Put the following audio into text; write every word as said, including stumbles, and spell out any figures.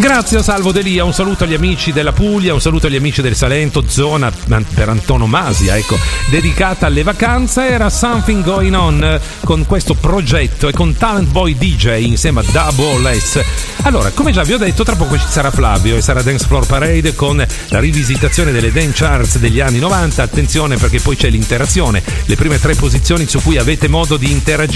Grazie a Salvo Delia, un saluto agli amici della Puglia, un saluto agli amici del Salento, zona per antonomasia, ecco, dedicata alle vacanze. Era Something Going On con questo progetto e con Talent Boy D J insieme a Double S. Allora, come già vi ho detto, tra poco ci sarà Flavio e sarà Dance Floor Parade con la rivisitazione delle dance charts degli anni novanta. Attenzione, perché poi c'è l'interazione, le prime tre posizioni su cui avete modo di interagire